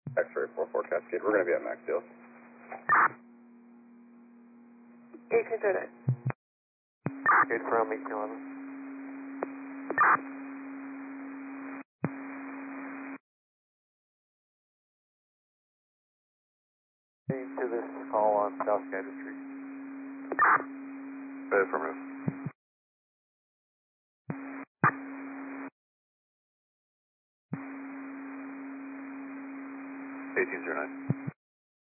X-ray 44 Cascade. We're going to be at Max Deal. 1809. Good from 1811. To this call on South Gander Street. Affirmative. 1809.